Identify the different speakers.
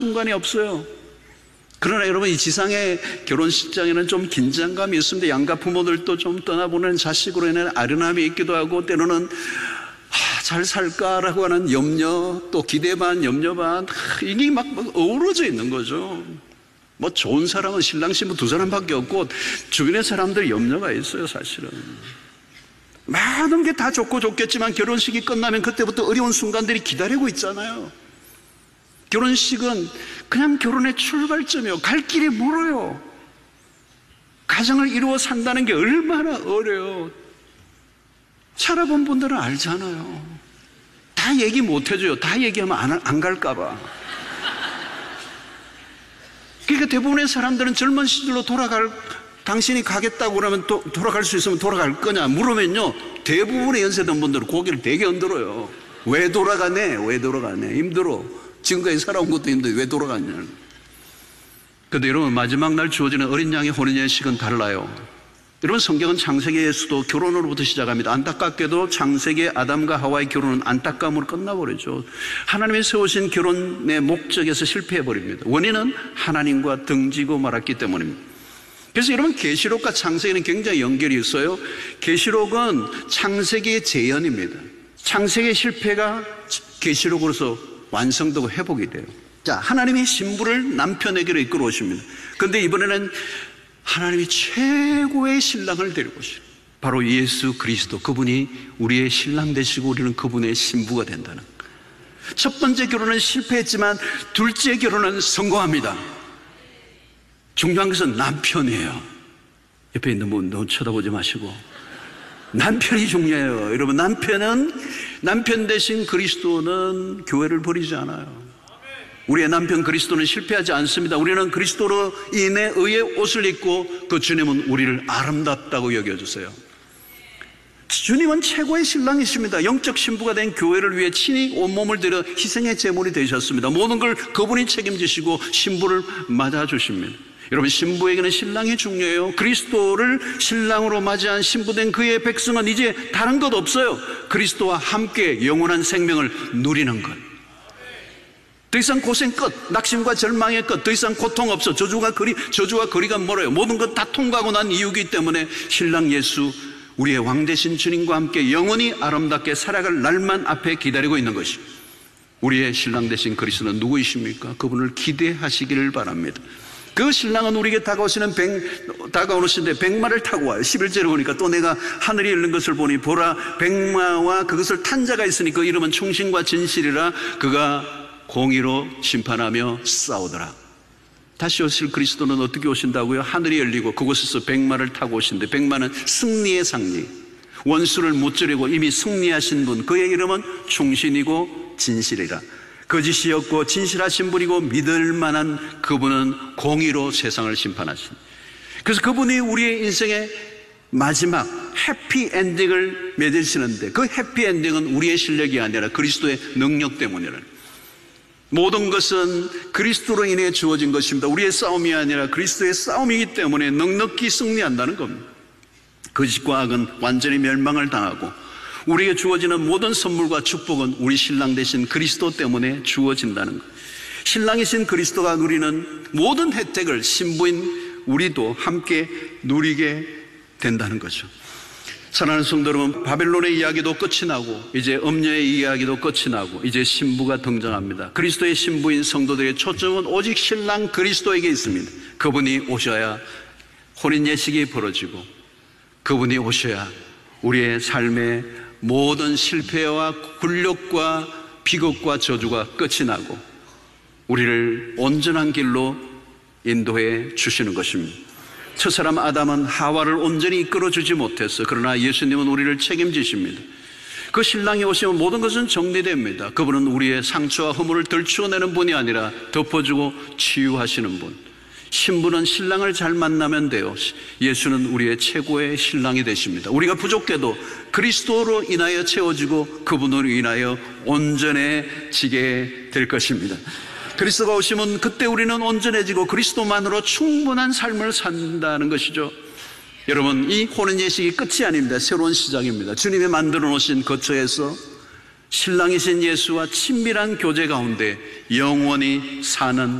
Speaker 1: 순간이 없어요. 그러나 여러분, 이 지상의 결혼식장에는 좀 긴장감이 있습니다. 양가 부모들도 좀 떠나보낸 자식으로 인해 아련함이 있기도 하고, 때로는 잘 살까라고 하는 염려, 또 기대 반 염려 반, 이게 막 어우러져 있는 거죠. 뭐 좋은 사람은 신랑 신부 두 사람밖에 없고 주변의 사람들 염려가 있어요. 사실은 많은 게 다 좋고 좋겠지만 결혼식이 끝나면 그때부터 어려운 순간들이 기다리고 있잖아요. 결혼식은 그냥 결혼의 출발점이요, 갈 길이 멀어요. 가정을 이루어 산다는 게 얼마나 어려워요. 살아본 분들은 알잖아요. 다 얘기 못 해줘요. 다 얘기하면 안 갈까 봐. 그러니까 대부분의 사람들은 젊은 시절로 당신이 가겠다고 그러면 또 돌아갈 수 있으면 돌아갈 거냐 물으면요, 대부분의 연세든 분들은 고개를 되게 흔들어요. 왜 돌아가네? 힘들어. 지금까지 살아온 것도 힘든데 왜 돌아가냐. 그런데 여러분, 마지막 날 주어지는 어린 양의 혼인예식은 달라요. 여러분, 성경은 창세기의 수도 결혼으로부터 시작합니다. 안타깝게도 창세기의 아담과 하와의 결혼은 안타까움으로 끝나버리죠. 하나님이 세우신 결혼의 목적에서 실패해버립니다. 원인은 하나님과 등지고 말았기 때문입니다. 그래서 여러분, 계시록과 창세기는 굉장히 연결이 있어요. 계시록은 창세기의 재현입니다. 창세기의 실패가 계시록으로서 완성되고 회복이 돼요. 자, 하나님이 신부를 남편에게로 이끌어 오십니다. 그런데 이번에는 하나님이 최고의 신랑을 데리고 오십니다. 바로 예수 그리스도, 그분이 우리의 신랑 되시고 우리는 그분의 신부가 된다는 거예요. 첫 번째 결혼은 실패했지만 둘째 결혼은 성공합니다. 중요한 것은 남편이에요. 옆에 있는 분 너무 쳐다보지 마시고, 남편이 중요해요. 여러분, 남편 대신 그리스도는 교회를 버리지 않아요. 우리의 남편 그리스도는 실패하지 않습니다. 우리는 그리스도로 인해 의의 옷을 입고 그 주님은 우리를 아름답다고 여겨주세요. 주님은 최고의 신랑이십니다. 영적 신부가 된 교회를 위해 친히 온몸을 들여 희생의 제물이 되셨습니다. 모든 걸 그분이 책임지시고 신부를 맞아주십니다. 여러분, 신부에게는 신랑이 중요해요. 그리스도를 신랑으로 맞이한 신부된 그의 백성은 이제 다른 것 없어요. 그리스도와 함께 영원한 생명을 누리는 것. 더 이상 고생 끝, 낙심과 절망의 끝, 더 이상 고통 없어. 저주와 거리가 멀어요. 모든 것 다 통과하고 난 이유이기 때문에 신랑 예수, 우리의 왕 되신 주님과 함께 영원히 아름답게 살아갈 날만 앞에 기다리고 있는 것입니다. 우리의 신랑 되신 그리스도는 누구이십니까? 그분을 기대하시기를 바랍니다. 그 신랑은 우리에게 다가오시는데 백마를 타고 와요. 11절에 보니까 또 내가 하늘이 열린 것을 보니 보라, 백마와 그것을 탄 자가 있으니 그 이름은 충신과 진실이라. 그가 공의로 심판하며 싸우더라. 다시 오실 그리스도는 어떻게 오신다고요? 하늘이 열리고 그곳에서 백마를 타고 오신대. 백마는 승리의 상징, 원수를 무찌르고 이미 승리하신 분, 그의 이름은 충신이고 진실이라. 거짓이 없고 진실하신 분이고 믿을 만한 그분은 공의로 세상을 심판하신. 그래서 그분이 우리의 인생의 마지막 해피엔딩을 맺으시는데, 그 해피엔딩은 우리의 실력이 아니라 그리스도의 능력 때문이라. 모든 것은 그리스도로 인해 주어진 것입니다. 우리의 싸움이 아니라 그리스도의 싸움이기 때문에 넉넉히 승리한다는 겁니다. 거짓과 악은 완전히 멸망을 당하고 우리에게 주어지는 모든 선물과 축복은 우리 신랑 되신 그리스도 때문에 주어진다는 것. 신랑이신 그리스도가 누리는 모든 혜택을 신부인 우리도 함께 누리게 된다는 거죠. 사랑하는 성도 여러분, 바벨론의 이야기도 끝이 나고 이제 음녀의 이야기도 끝이 나고 이제 신부가 등장합니다. 그리스도의 신부인 성도들의 초점은 오직 신랑 그리스도에게 있습니다. 그분이 오셔야 혼인 예식이 벌어지고, 그분이 오셔야 우리의 삶의 모든 실패와 굴욕과 비극과 저주가 끝이 나고 우리를 온전한 길로 인도해 주시는 것입니다. 첫사람 아담은 하와를 온전히 이끌어주지 못했어. 그러나 예수님은 우리를 책임지십니다. 그 신랑이 오시면 모든 것은 정리됩니다. 그분은 우리의 상처와 허물을 덜치워내는 분이 아니라 덮어주고 치유하시는 분. 신부는 신랑을 잘 만나면 돼요. 예수는 우리의 최고의 신랑이 되십니다. 우리가 부족해도 그리스도로 인하여 채워지고 그분으로 인하여 온전해지게 될 것입니다. 그리스도가 오시면 그때 우리는 온전해지고 그리스도만으로 충분한 삶을 산다는 것이죠. 여러분, 이 혼인 예식이 끝이 아닙니다. 새로운 시작입니다. 주님이 만들어 놓으신 거처에서 신랑이신 예수와 친밀한 교제 가운데 영원히 사는